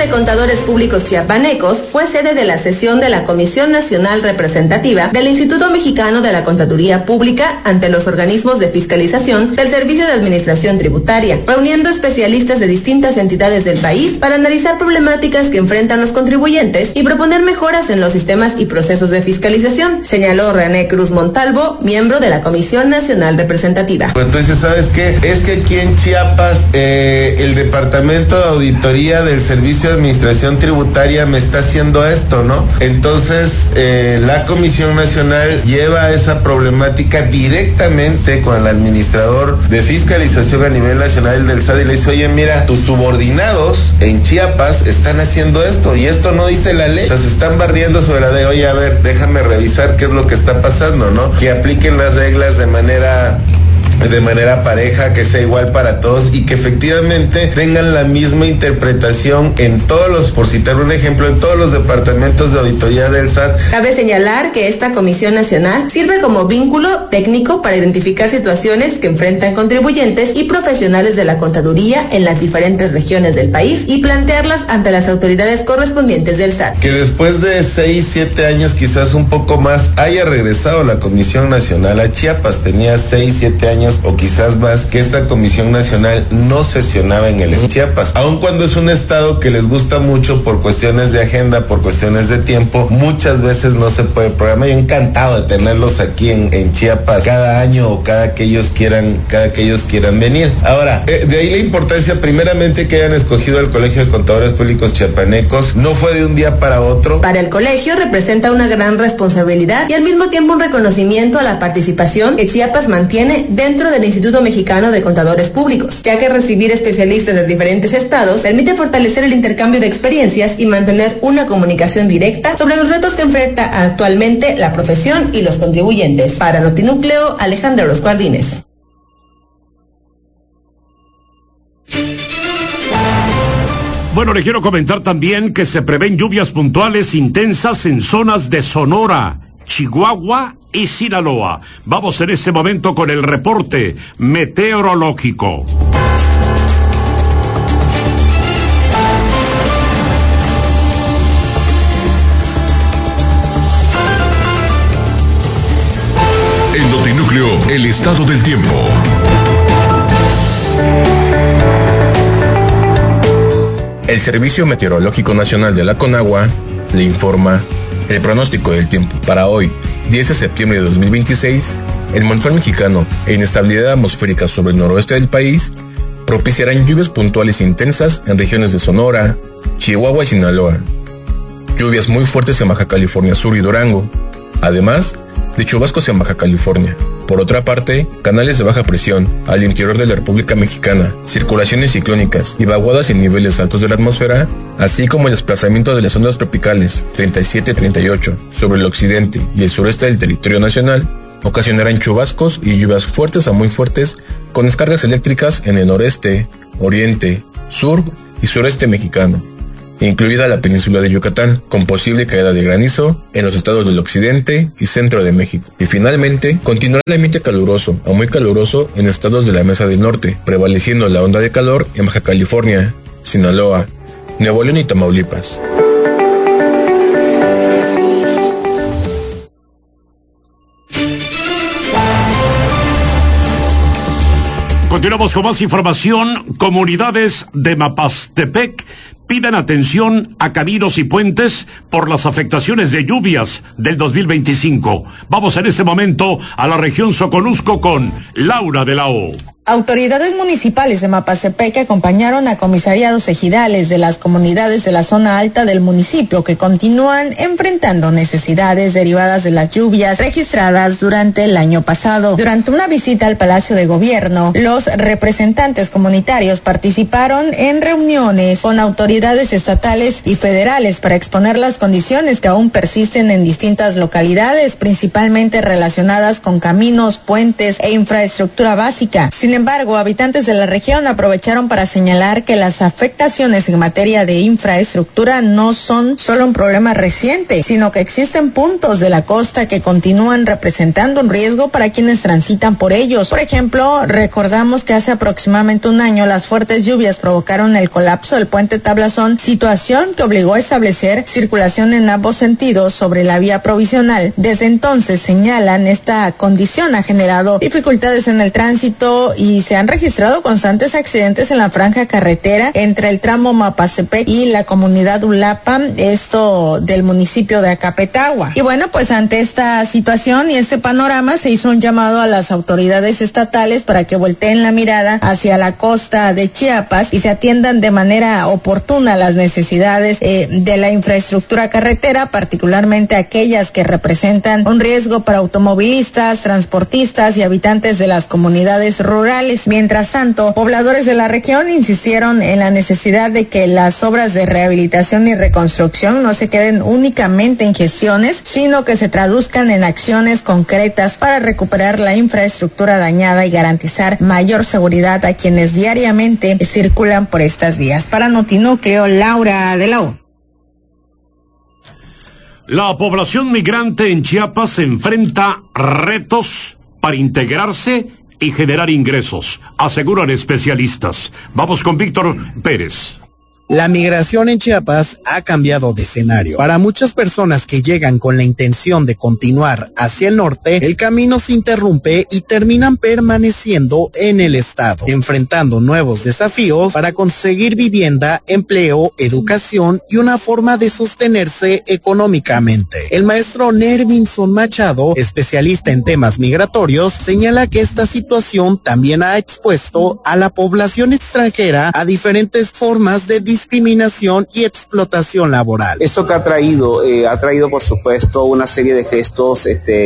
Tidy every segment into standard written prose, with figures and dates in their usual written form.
de Contadores Públicos Chiapanecos fue sede de la sesión de la Comisión Nacional Representativa del Instituto Mexicano de la Contaduría Pública ante los organismos de fiscalización del Servicio de Administración Tributaria, reuniendo especialistas de distintas entidades del país para analizar problemáticas que enfrentan los contribuyentes y proponer mejoras en los sistemas y procesos de fiscalización, señaló René Cruz Montalvo, miembro de la Comisión Nacional Representativa. Entonces, ¿sabes qué? Es que aquí en Chiapas el Departamento de Auditoría del Servicio de Administración Tributaria me está haciendo esto, ¿no? Entonces, la Comisión Nacional lleva esa problemática directamente con el administrador de fiscalización a nivel nacional del SAT y le dice, oye, mira, tus subordinados en Chiapas están haciendo esto y esto no dice la ley. O sea, se están barriendo sobre la ley. Oye, a ver, déjame revisar qué es lo que está pasando, ¿no? Que apliquen las reglas de manera pareja, que sea igual para todos y que efectivamente tengan la misma interpretación en todos los, por citar un ejemplo, en todos los departamentos de auditoría del SAT. Cabe señalar que esta Comisión Nacional sirve como vínculo técnico para identificar situaciones que enfrentan contribuyentes y profesionales de la contaduría en las diferentes regiones del país y plantearlas ante las autoridades correspondientes del SAT. Que después de 6-7 años, quizás un poco más, haya regresado la Comisión Nacional a Chiapas. Tenía 6-7 años o quizás más que esta Comisión Nacional no sesionaba en el Chiapas, aun cuando es un estado que les gusta mucho por cuestiones de agenda, por cuestiones de tiempo, muchas veces no se puede programar. Yo encantado de tenerlos aquí en Chiapas cada año o cada que ellos quieran venir. Ahora, de ahí la importancia primeramente que hayan escogido el Colegio de Contadores Públicos Chiapanecos, no fue de un día para otro. Para el colegio representa una gran responsabilidad y al mismo tiempo un reconocimiento a la participación que Chiapas mantiene dentro del Instituto Mexicano de Contadores Públicos, ya que recibir especialistas de diferentes estados permite fortalecer el intercambio de experiencias y mantener una comunicación directa sobre los retos que enfrenta actualmente la profesión y los contribuyentes. Para Notinúcleo, Alejandra Los Guardines. Bueno, le quiero comentar también que se prevén lluvias puntuales intensas en zonas de Sonora, Chihuahua y Sinaloa. Vamos en este momento con el reporte meteorológico. En Notinúcleo, el estado del tiempo. El Servicio Meteorológico Nacional de la Conagua le informa el pronóstico del tiempo. Para hoy, 10 de septiembre de 2026, el monzón mexicano e inestabilidad atmosférica sobre el noroeste del país propiciarán lluvias puntuales intensas en regiones de Sonora, Chihuahua y Sinaloa. Lluvias muy fuertes en Baja California Sur y Durango, además de chubascos en Baja California. Por otra parte, canales de baja presión al interior de la República Mexicana, circulaciones ciclónicas y vaguadas en niveles altos de la atmósfera, así como el desplazamiento de las ondas tropicales 37-38 sobre el occidente y el sureste del territorio nacional, ocasionarán chubascos y lluvias fuertes a muy fuertes con descargas eléctricas en el noreste, oriente, sur y sureste mexicano, incluida la península de Yucatán, con posible caída de granizo en los estados del occidente y centro de México. Y finalmente, continuará el ambiente caluroso a muy caluroso en estados de la Mesa del Norte, prevaleciendo la onda de calor en Baja California, Sinaloa, Nuevo León y Tamaulipas. Continuamos con más información. Comunidades de Mapastepec piden atención a caminos y puentes por las afectaciones de lluvias del 2025. Vamos en este momento a la región Soconusco con Laura de la O. Autoridades municipales de Mapastepec acompañaron a comisariados ejidales de las comunidades de la zona alta del municipio que continúan enfrentando necesidades derivadas de las lluvias registradas durante el año pasado. Durante una visita al Palacio de Gobierno, los representantes comunitarios participaron en reuniones con autoridades estatales y federales para exponer las condiciones que aún persisten en distintas localidades, principalmente relacionadas con caminos, puentes e infraestructura básica. Sin embargo, habitantes de la región aprovecharon para señalar que las afectaciones en materia de infraestructura no son solo un problema reciente, sino que existen puntos de la costa que continúan representando un riesgo para quienes transitan por ellos. Por ejemplo, recordamos que hace aproximadamente un año las fuertes lluvias provocaron el colapso del puente Tablazón, situación que obligó a establecer circulación en ambos sentidos sobre la vía provisional. Desde entonces, señalan, esta condición ha generado dificultades en el tránsito y se han registrado constantes accidentes en la franja carretera entre el tramo Mapastepec y la comunidad Ulapa, esto del municipio de Acapetagua. Y bueno, pues ante esta situación y este panorama se hizo un llamado a las autoridades estatales para que volteen la mirada hacia la costa de Chiapas y se atiendan de manera oportuna las necesidades de la infraestructura carretera, particularmente aquellas que representan un riesgo para automovilistas, transportistas y habitantes de las comunidades rurales. Mientras tanto, pobladores de la región insistieron en la necesidad de que las obras de rehabilitación y reconstrucción no se queden únicamente en gestiones, sino que se traduzcan en acciones concretas para recuperar la infraestructura dañada y garantizar mayor seguridad a quienes diariamente circulan por estas vías. Para Notinúcleo, Laura de la U. La población migrante en Chiapas se enfrenta retos para integrarse y generar ingresos, aseguran especialistas. Vamos con Víctor Pérez. La migración en Chiapas ha cambiado de escenario. Para muchas personas que llegan con la intención de continuar hacia el norte, el camino se interrumpe y terminan permaneciendo en el estado, enfrentando nuevos desafíos para conseguir vivienda, empleo, educación y una forma de sostenerse económicamente. El maestro Nervinson Machado, especialista en temas migratorios, señala que esta situación también ha expuesto a la población extranjera a diferentes formas de discriminación y explotación laboral. Esto que ha traído por supuesto una serie de gestos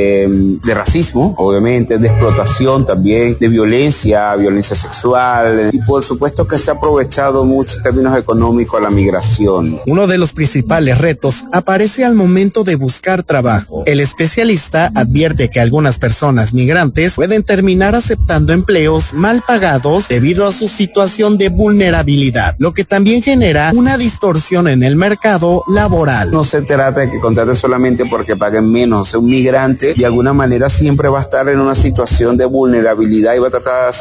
de racismo, obviamente, de explotación también, de violencia sexual, y por supuesto que se ha aprovechado mucho en términos económicos a la migración. Uno de los principales retos aparece al momento de buscar trabajo. El especialista advierte que algunas personas migrantes pueden terminar aceptando empleos mal pagados debido a su situación de vulnerabilidad, lo que también genera una distorsión en el mercado laboral. No se trata de que contraten solamente porque paguen menos. Un migrante de alguna manera siempre va a estar en una situación de vulnerabilidad y va a tratar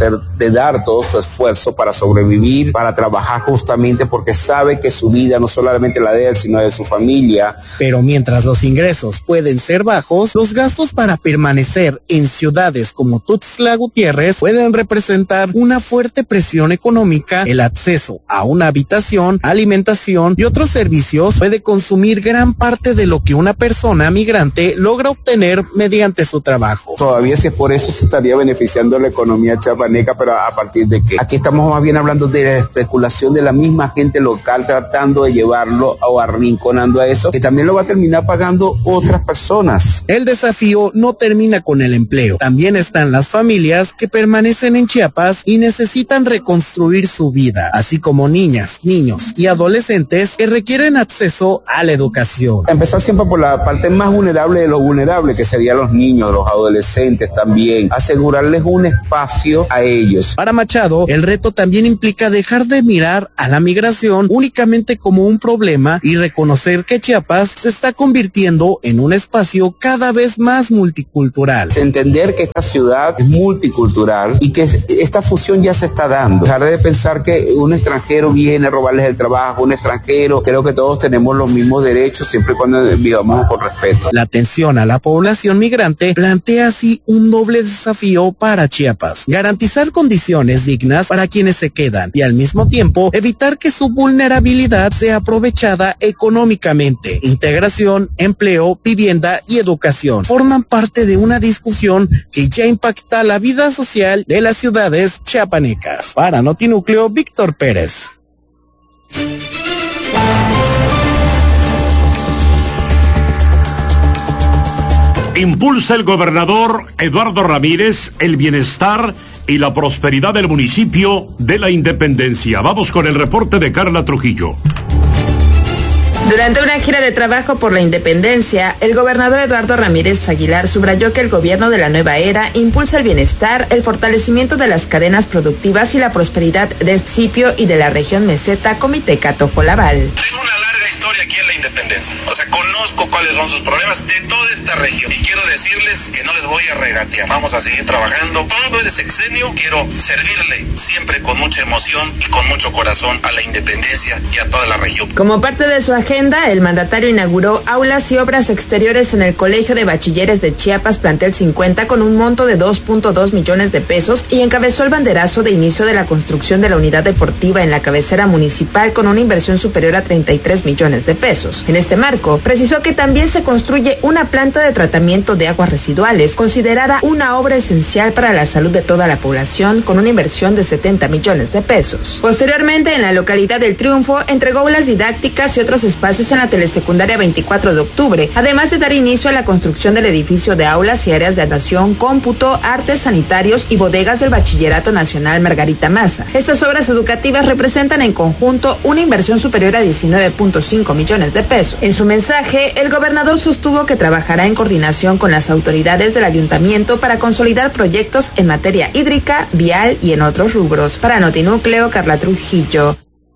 de dar todo su esfuerzo para sobrevivir, para trabajar justamente porque sabe que su vida no solamente la de él, sino de su familia. Pero mientras los ingresos pueden ser bajos, los gastos para permanecer en ciudades como Tuxtla Gutiérrez pueden representar una fuerte presión económica. El acceso a una habitación, alimentación y otros servicios puede consumir gran parte de lo que una persona migrante logra obtener mediante su trabajo. Todavía si es por eso se estaría beneficiando la economía chiapaneca, pero a partir de qué. Aquí estamos más bien hablando de la especulación de la misma gente local tratando de llevarlo o arrinconando a eso, que también lo va a terminar pagando otras personas. El desafío no termina con el empleo. También están las familias que permanecen en Chiapas y necesitan reconstruir su vida, así como niñas, niños y adolescentes que requieren acceso a la educación. Empezar siempre por la parte más vulnerable de lo vulnerable, que serían los niños, los adolescentes también. Asegurarles un espacio a ellos. Para Machado, el reto también implica dejar de mirar a la migración únicamente como un problema y reconocer que Chiapas se está convirtiendo en un espacio cada vez más multicultural. Entender que esta ciudad es multicultural y que esta fusión ya se está dando. Dejar de pensar que un extranjero viene a robarles el trabajo, un extranjero. Creo que todos tenemos los mismos derechos siempre y cuando vivamos con respeto. La atención a la población migrante plantea así un doble desafío para Chiapas: garantizar condiciones dignas para quienes se quedan y al mismo tiempo evitar que su vulnerabilidad sea aprovechada económicamente. Integración, empleo, vivienda y educación forman parte de una discusión que ya impacta la vida social de las ciudades chiapanecas. Para Notinúcleo, Víctor Pérez. Impulsa el gobernador Eduardo Ramírez el bienestar y la prosperidad del municipio de La Independencia. Vamos con el reporte de Carla Trujillo. Durante una gira de trabajo por la independencia, el gobernador Eduardo Ramírez Aguilar subrayó que el gobierno de la nueva era impulsa el bienestar, el fortalecimiento de las cadenas productivas y la prosperidad del municipio y de la región meseta Comiteca-Tojolabal. Tengo una larga historia aquí en la independencia, conozco cuáles son sus problemas de toda esta región y quiero decirles que no les voy a regatear, vamos a seguir trabajando todo el sexenio, quiero servirle siempre con mucha emoción y con mucho corazón a la independencia y a toda la región. Como parte de su agenda, el mandatario inauguró aulas y obras exteriores en el Colegio de Bachilleres de Chiapas, plantel 50, con un monto de 2.2 millones de pesos y encabezó el banderazo de inicio de la construcción de la unidad deportiva en la cabecera municipal con una inversión superior a 33 millones de pesos. En este marco, precisó que también se construye una planta de tratamiento de aguas residuales, considerada una obra esencial para la salud de toda la población, con una inversión de 70 millones de pesos. Posteriormente, en la localidad del Triunfo, entregó aulas didácticas y otros espacios en la telesecundaria 24 de octubre, además de dar inicio a la construcción del edificio de aulas y áreas de natación, cómputo, artes sanitarios y bodegas del Bachillerato Nacional Margarita Maza. Estas obras educativas representan en conjunto una inversión superior a 19.5 millones de pesos. En su mensaje, el gobernador sostuvo que trabajará en coordinación con las autoridades del ayuntamiento para consolidar proyectos en materia hídrica, vial y en otros rubros. Para Notinúcleo, Carla Trujillo.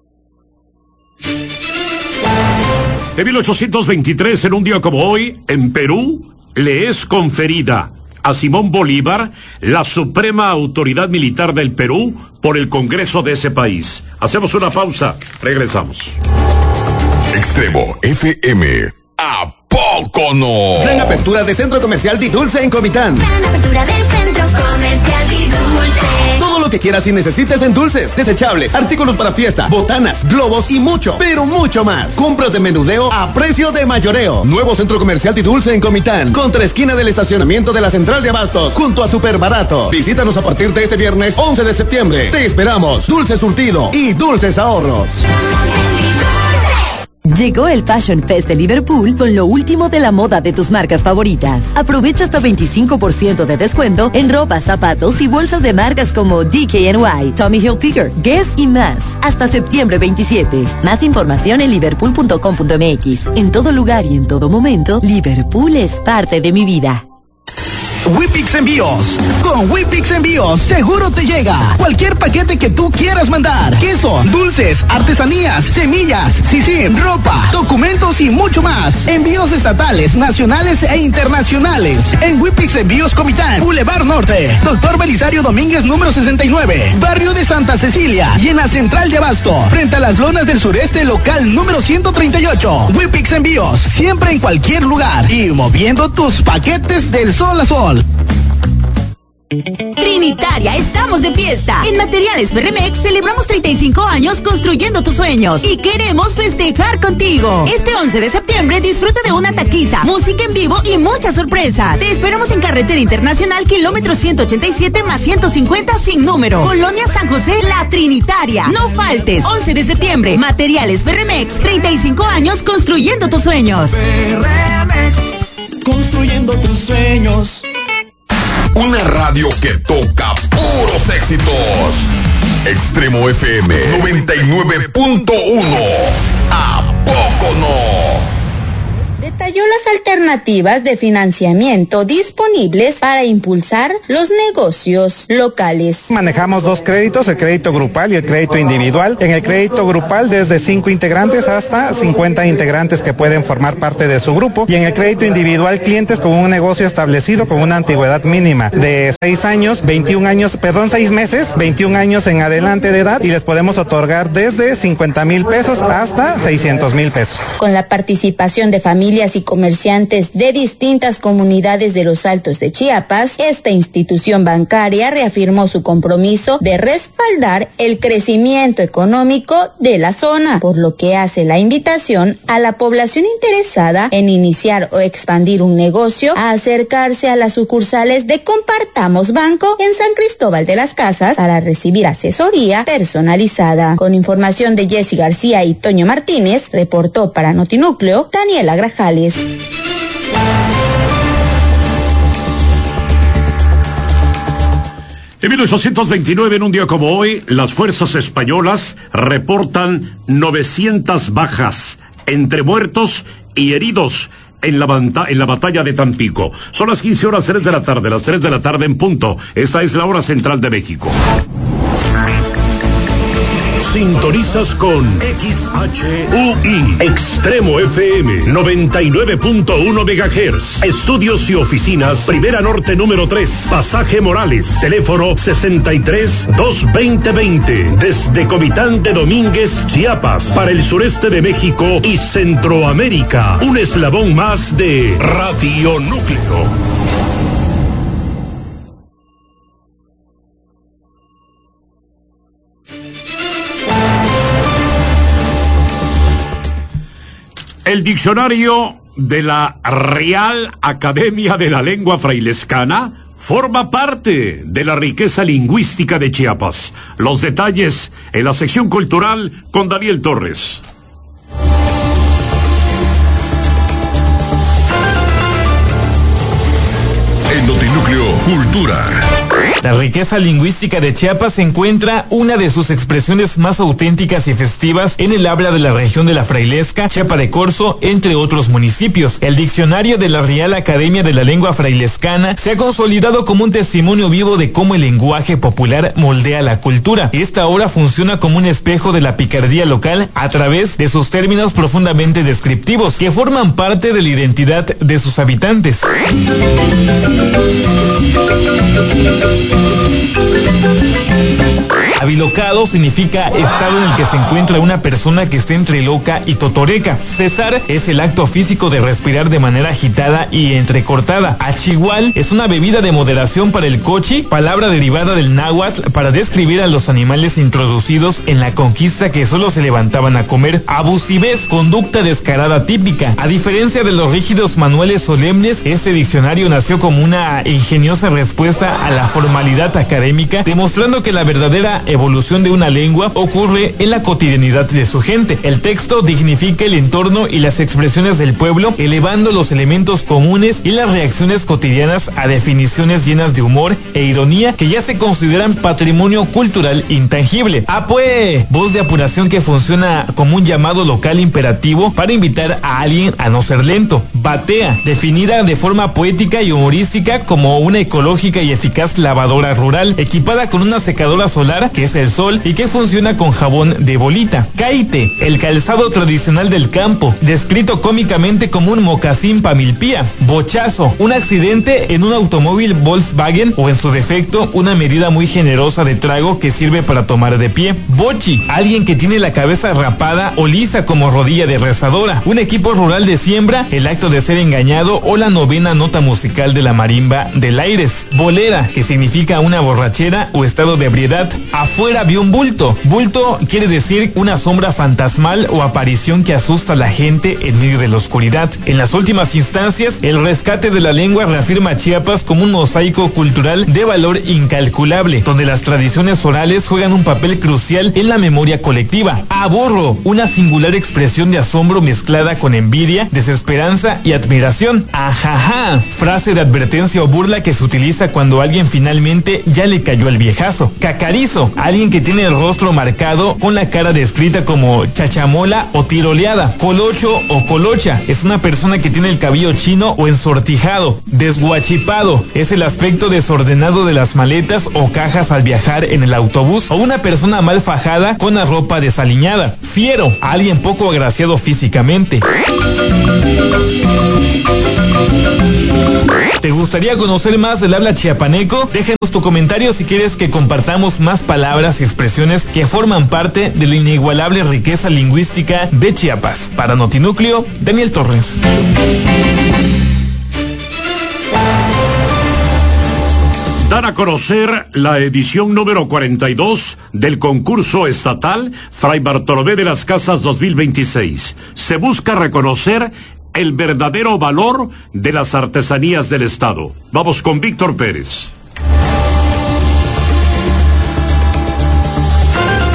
En 1823, en un día como hoy, en Perú, le es conferida a Simón Bolívar la suprema autoridad militar del Perú por el Congreso de ese país. Hacemos una pausa, regresamos. Extremo FM. ¿A poco no? Gran apertura de Centro Comercial Di Dulce en Comitán. Gran apertura del Centro Comercial Di Dulce. Todo lo que quieras y necesites en dulces, desechables, artículos para fiesta, botanas, globos y mucho, pero mucho más. Compras de menudeo a precio de mayoreo. Nuevo Centro Comercial Di Dulce en Comitán, contra esquina del estacionamiento de la Central de Abastos, junto a Super Barato. Visítanos a partir de este viernes 11 de septiembre. Te esperamos. Dulce surtido y dulces ahorros. Llegó el Fashion Fest de Liverpool con lo último de la moda de tus marcas favoritas. Aprovecha hasta 25% de descuento en ropa, zapatos y bolsas de marcas como DKNY, Tommy Hilfiger, Guess y más. Hasta septiembre 27. Más información en liverpool.com.mx. En todo lugar y en todo momento, Liverpool es parte de mi vida. Whippix Envíos. Con Whippix Envíos seguro te llega cualquier paquete que tú quieras mandar. Queso, dulces, artesanías, semillas, sisim, ropa, documentos y mucho más. Envíos estatales, nacionales e internacionales. En Whippix Envíos Comitán, Boulevard Norte, Dr. Belisario Domínguez número 69, Barrio de Santa Cecilia y en la Central de Abasto, frente a las lonas del sureste, local número 138. Whippix Envíos, siempre en cualquier lugar y moviendo tus paquetes del sol a sol. Trinitaria, estamos de fiesta. En Materiales Ferremex celebramos 35 años construyendo tus sueños y queremos festejar contigo. Este 11 de septiembre disfruta de una taquiza, música en vivo y muchas sorpresas. Te esperamos en Carretera Internacional, kilómetro 187 más 150 sin número. Colonia San José, La Trinitaria. No faltes. 11 de septiembre, Materiales Ferremex, 35 años construyendo tus sueños. Ferremex, construyendo tus sueños. Una radio que toca puros éxitos. Extremo FM 99.1. ¿A poco no? Detalló las alternativas de financiamiento disponibles para impulsar los negocios locales. Manejamos dos créditos, el crédito grupal y el crédito individual. En el crédito grupal desde 5 integrantes hasta 50 integrantes que pueden formar parte de su grupo. Y en el crédito individual, clientes con un negocio establecido con una antigüedad mínima de 6 años, 6 meses, 21 años en adelante de edad, y les podemos otorgar desde 50,000 pesos hasta 600,000 pesos. Con la participación de familias y comerciantes de distintas comunidades de los Altos de Chiapas, esta institución bancaria reafirmó su compromiso de respaldar el crecimiento económico de la zona, por lo que hace la invitación a la población interesada en iniciar o expandir un negocio a acercarse a las sucursales de Compartamos Banco en San Cristóbal de las Casas para recibir asesoría personalizada. Con información de Jessy García y Toño Martínez, reportó para Notinúcleo Daniela Grajales. En 1829, en un día como hoy, las fuerzas españolas reportan 900 bajas entre muertos y heridos en la batalla de Tampico. Son las 15 horas 3 de la tarde, las 3 de la tarde en punto. Esa es la hora central de México. Sintonizas con XHUI Extremo FM 99.1 MHz. Estudios y oficinas, Primera Norte número 3, Pasaje Morales, teléfono 63-220-20, desde Comitán de Domínguez, Chiapas, para el sureste de México y Centroamérica. Un eslabón más de Radio Núcleo. El diccionario de la Real Academia de la Lengua Frailescana forma parte de la riqueza lingüística de Chiapas. Los detalles en la sección cultural con Daniel Torres. En Notinúcleo Cultura. La riqueza lingüística de Chiapas encuentra una de sus expresiones más auténticas y festivas en el habla de la región de la Frailesca, Chiapa de Corzo, entre otros municipios. El diccionario de la Real Academia de la Lengua Frailescana se ha consolidado como un testimonio vivo de cómo el lenguaje popular moldea la cultura. Esta obra funciona como un espejo de la picardía local a través de sus términos profundamente descriptivos, que forman parte de la identidad de sus habitantes. Abilocado significa estado en el que se encuentra una persona que está entre loca y totoreca. Cesar es el acto físico de respirar de manera agitada y entrecortada. Achihual es una bebida de moderación para el cochi, palabra derivada del náhuatl para describir a los animales introducidos en la conquista que solo se levantaban a comer. Abusivez, conducta descarada típica. A diferencia de los rígidos manuales solemnes, este diccionario nació como una ingeniosa respuesta a la formalidad académica, demostrando que la verdadera evolución de una lengua ocurre en la cotidianidad de su gente. El texto dignifica el entorno y las expresiones del pueblo, elevando los elementos comunes y las reacciones cotidianas a definiciones llenas de humor e ironía que ya se consideran patrimonio cultural intangible. Pues, voz de apuración que funciona como un llamado local imperativo para invitar a alguien a no ser lento. Batea, definida de forma poética y humorística como una ecológica y eficaz lavadora rural, equipada con una secadora solar que es el sol y que funciona con jabón de bolita. Caite, el calzado tradicional del campo, descrito cómicamente como un mocasín pamilpía. Bochazo, un accidente en un automóvil Volkswagen o en su defecto una medida muy generosa de trago que sirve para tomar de pie. Bochi, alguien que tiene la cabeza rapada o lisa como rodilla de rezadora. Un equipo rural de siembra, el acto de ser engañado o la novena nota musical de la marimba del Aires. Bolera, que significa una borrachera o estado de ebriedad. Afuera vio un bulto. Bulto quiere decir una sombra fantasmal o aparición que asusta a la gente en medio de la oscuridad. En las últimas instancias, el rescate de la lengua reafirma a Chiapas como un mosaico cultural de valor incalculable, donde las tradiciones orales juegan un papel crucial en la memoria colectiva. Aborro, una singular expresión de asombro mezclada con envidia, desesperanza y admiración. Ajaja, frase de advertencia o burla que se utiliza cuando alguien finalmente ya le cayó el viejazo. Cacarizo, alguien que tiene el rostro marcado con la cara descrita como chachamola o tiroleada. Colocho o colocha, es una persona que tiene el cabello chino o ensortijado. Desguachipado, es el aspecto desordenado de las maletas o cajas al viajar en el autobús, o una persona mal fajada con la ropa desaliñada. Fiero, alguien poco agraciado físicamente. ¿Te gustaría conocer más del habla chiapaneco? Déjanos tu comentario si quieres que compartamos más palabras y expresiones que forman parte de la inigualable riqueza lingüística de Chiapas. Para Notinúcleo, Daniel Torres. Dan a conocer la edición número 42 del concurso estatal Fray Bartolomé de las Casas 2026. Se busca reconocer el verdadero valor de las artesanías del Estado. Vamos con Víctor Pérez.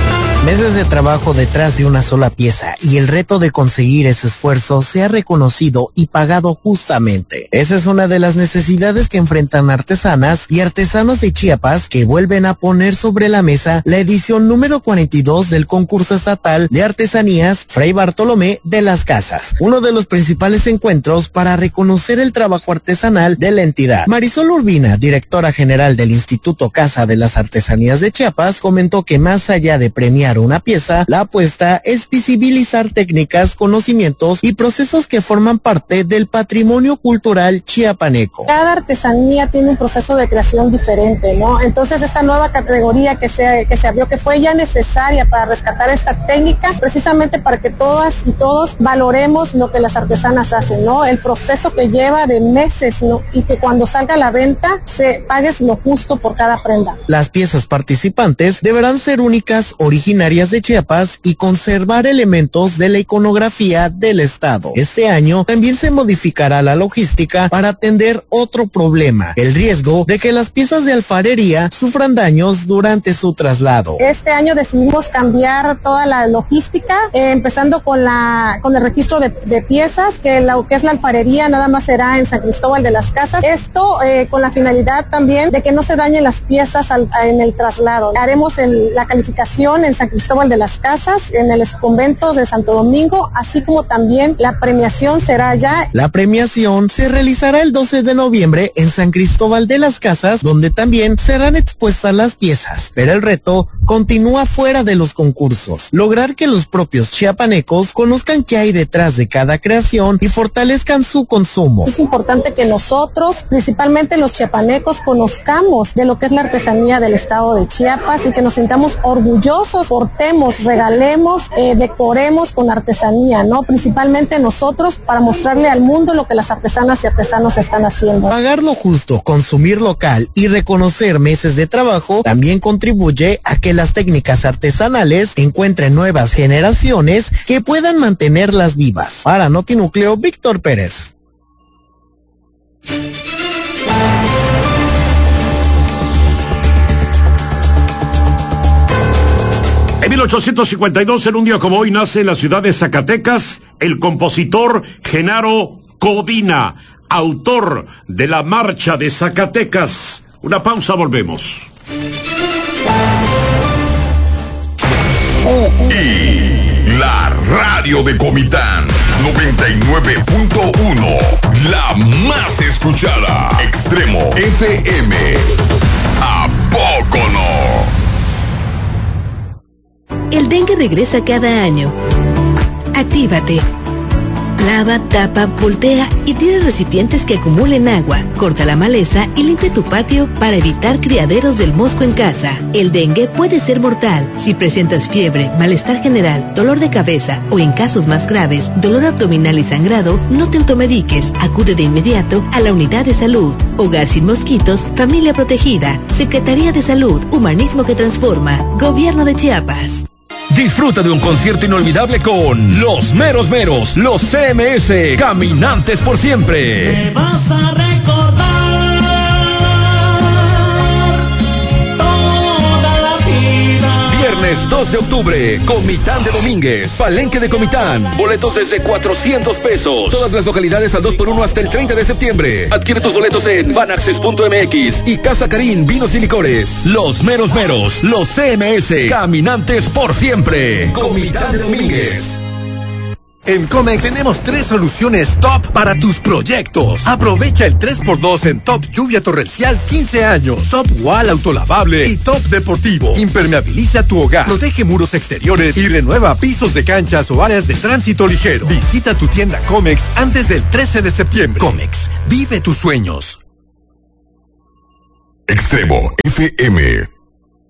Meses de trabajo detrás de una sola pieza y el reto de conseguir ese esfuerzo se ha reconocido y pagado justamente. Esa es una de las necesidades que enfrentan artesanas y artesanos de Chiapas, que vuelven a poner sobre la mesa la edición número 42 del concurso estatal de artesanías Fray Bartolomé de las Casas, uno de los principales encuentros para reconocer el trabajo artesanal de la entidad. Marisol Urbina, directora general del Instituto Casa de las Artesanías de Chiapas, comentó que más allá de premiar una pieza, la apuesta es visibilizar técnicas, conocimientos y procesos que forman parte del patrimonio cultural chiapaneco. Cada artesanía tiene un proceso de creación diferente, ¿no? Entonces esta nueva categoría que se abrió, que fue ya necesaria para rescatar esta técnica, precisamente para que todas y todos valoremos lo que las artesanas hacen, ¿no? El proceso que lleva de meses, ¿no? Y que cuando salga a la venta se pagues lo justo por cada prenda. Las piezas participantes deberán ser únicas, originarias de Chiapas y conservar elementos de la iconografía del estado. Este año también se modificará la logística para atender otro problema, el riesgo de que las piezas de alfarería sufran daños durante su traslado. Este año decidimos cambiar toda la logística, empezando con el registro de piezas, que lo que es la alfarería nada más será en San Cristóbal de las Casas. Esto con la finalidad también de que no se dañen las piezas en el traslado. Haremos la calificación en San Cristóbal de las Casas, en el convento de Santo Domingo, así como también la premiación será allá. La premiación se realizará el 12 de noviembre en San Cristóbal de las Casas, donde también serán expuestas las piezas, pero el reto continúa fuera de los concursos. Lograr que los propios chiapanecos conozcan qué hay detrás de cada creación y fortalezcan su consumo. Es importante que nosotros, principalmente los chiapanecos, conozcamos de lo que es la artesanía del estado de Chiapas y que nos sintamos orgullosos, portemos, regalemos, decoremos con artesanía, ¿no? Principalmente nosotros, para mostrarle al mundo lo que las artesanas y artesanos están haciendo. Pagar lo justo, consumir local y reconocer meses de trabajo también contribuye a que las técnicas artesanales encuentren nuevas generaciones que puedan mantenerlas vivas. Para Notinúcleo, Víctor Pérez. En 1852, en un día como hoy, nace en la ciudad de Zacatecas el compositor Genaro Codina, autor de la Marcha de Zacatecas. Una pausa, volvemos. UI, la radio de Comitán, 99.1, la más escuchada. Extremo FM. ¿A poco no? El dengue regresa cada año. Actívate. Lava, tapa, voltea y tira recipientes que acumulen agua. Corta la maleza y limpia tu patio para evitar criaderos del mosco en casa. El dengue puede ser mortal. Si presentas fiebre, malestar general, dolor de cabeza o en casos más graves, dolor abdominal y sangrado, no te automediques. Acude de inmediato a la unidad de salud. Hogar sin mosquitos, familia protegida. Secretaría de Salud, humanismo que transforma. Gobierno de Chiapas. Disfruta de un concierto inolvidable con Los Meros Meros, los CMS, Caminantes por Siempre. Te vas a recordar toda la vida. Viernes 2 de octubre, Comitán de Domínguez, Palenque de Comitán. Boletos desde 400 pesos. Todas las localidades al 2x1 hasta el 30 de septiembre. Adquiere tus boletos en vanaccess.mx y Casa Karin Vinos y Licores. Los Meros Meros, los CMS, Caminantes por Siempre. Comitán de Domínguez. En Comex tenemos 3 soluciones top para tus proyectos. Aprovecha el 3x2 en Top Lluvia Torrencial 15 años, Top Wall Autolavable y Top Deportivo. Impermeabiliza tu hogar, protege muros exteriores y renueva pisos de canchas o áreas de tránsito ligero. Visita tu tienda Comex antes del 13 de septiembre. Comex, vive tus sueños. Extremo FM.